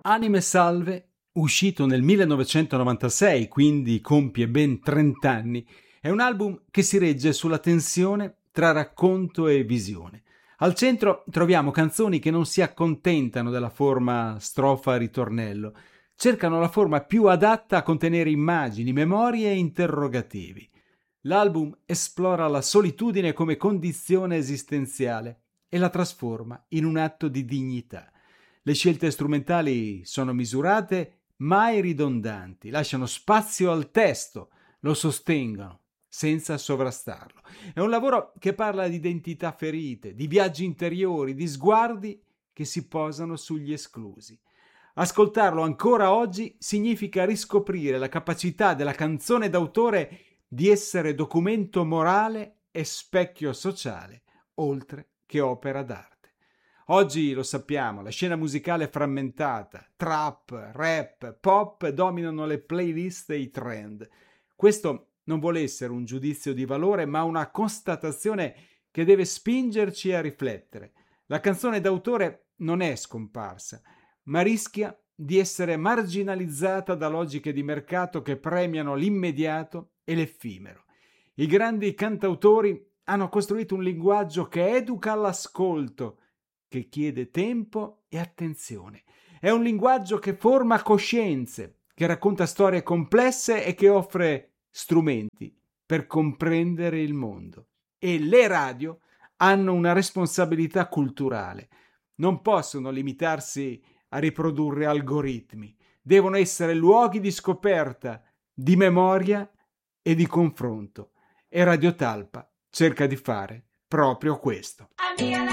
Anime Salve, uscito nel 1996, quindi compie ben 30 anni, è un album che si regge sulla tensione tra racconto e visione. Al centro troviamo canzoni che non si accontentano della forma strofa-ritornello, cercano la forma più adatta a contenere immagini, memorie e interrogativi. L'album esplora la solitudine come condizione esistenziale e la trasforma in un atto di dignità. Le scelte strumentali sono misurate, mai ridondanti, lasciano spazio al testo, lo sostengono senza sovrastarlo. È un lavoro che parla di identità ferite, di viaggi interiori, di sguardi che si posano sugli esclusi. Ascoltarlo ancora oggi significa riscoprire la capacità della canzone d'autore di essere documento morale e specchio sociale, oltre che opera d'arte. Oggi lo sappiamo, la scena musicale è frammentata, trap, rap, pop dominano le playlist e i trend. Questo non vuole essere un giudizio di valore, ma una constatazione che deve spingerci a riflettere. La canzone d'autore non è scomparsa, ma rischia di essere marginalizzata da logiche di mercato che premiano l'immediato e l'effimero. I grandi cantautori hanno costruito un linguaggio che educa all'ascolto, che chiede tempo e attenzione. È un linguaggio che forma coscienze, che racconta storie complesse e che offre strumenti per comprendere il mondo. E le radio hanno una responsabilità culturale. Non possono limitarsi a riprodurre algoritmi. Devono essere luoghi di scoperta, di memoria e di confronto. E Radio Talpa cerca di fare proprio questo.